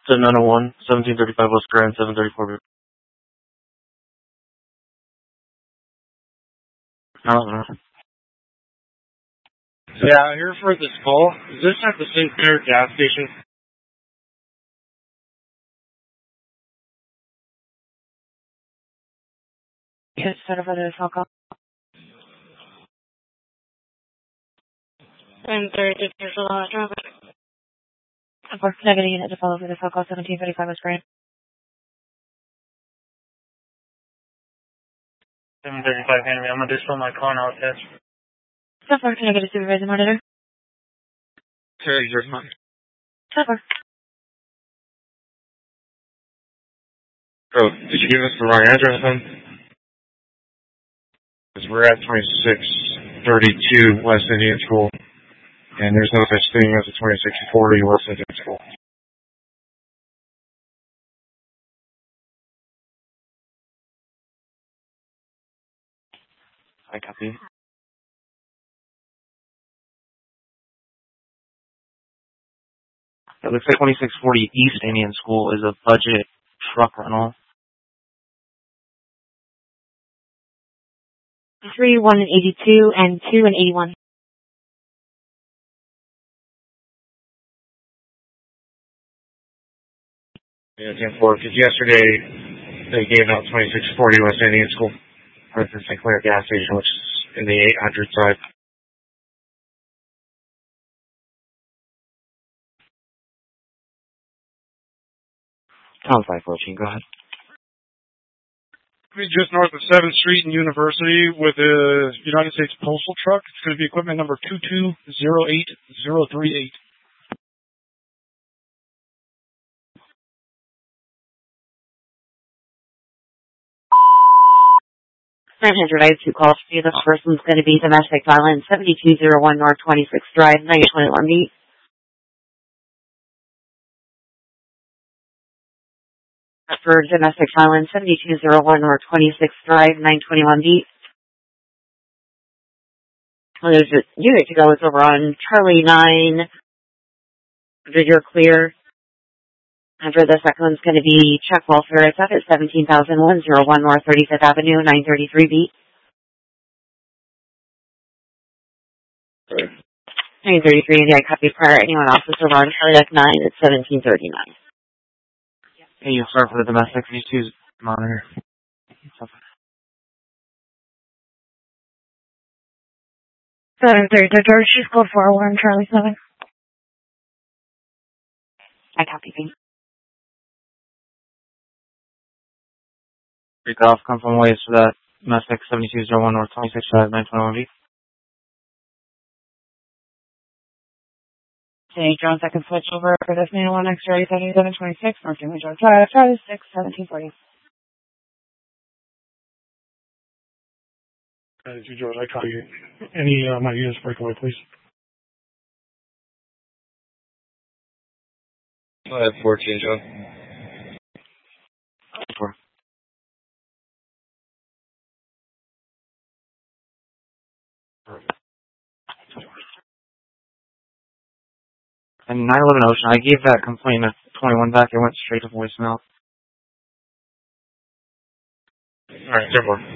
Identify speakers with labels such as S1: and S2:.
S1: to 901, 1735 West Grand, 734.
S2: Yeah, here for this call. Is this at the St. Clair gas station?
S3: Yes, set up for the phone call. And third, there's a lot of traffic. Unfortunately, I'm getting a unit to follow for the phone call, 1735 West Grand.
S2: 735 Henry. I'm going to dispel my call now, test.
S3: So far, can I get a supervisor monitor?
S2: Terry, yours, man.
S3: So far.
S2: Oh, did you give us the wrong address then? Because we're at 2632 West Indian School, and there's no such thing as a 2640 West Indian School.
S1: I copy. It looks like 2640 East Indian School is a budget truck rental.
S3: 3, 1, and 82, and 2, and 81.
S2: Yeah, 10-4, because yesterday they gave out 2640 West Indian School at the St. Clair gas station, which is in the 800 side.
S1: Tom 514, go ahead.
S2: Just north of 7th Street and University with a United States Postal truck. It's going to be equipment number 2208038.
S3: 900, I have 2 calls for you. The first one's going to be domestic violence, 7201 North 26th Drive, 921 beat. For domestic violence, 7201 North 26th Drive, 921 beat. Well, there's a unit to go. It's over on Charlie 9. You're clear. And for the second one's going to be Chuck Welfare. It's up at 17,101 North 35th Avenue, 933 beat. 933, and I copy prior. Anyone else is over on Charlie 9 at 1739.
S1: Hey, you'll start for the domestic 32 monitor.
S3: 730, George, she's code 401 Charlie 7. I copy, thanks.
S1: Break off, come from ways for that domestic 7201 North 26th Drive, 921 beat.
S3: Okay, John, second switch over for this 901 X-ray 7726, North Jimmy George Drive, Charlie 6, 1740.
S2: George, I copy you. Any my units breakaway, please.
S4: Go ahead, 14, John.
S1: 4. And 911 Ocean, I gave that complaint at 21 back. It went straight to voicemail.
S2: All right, 10-4.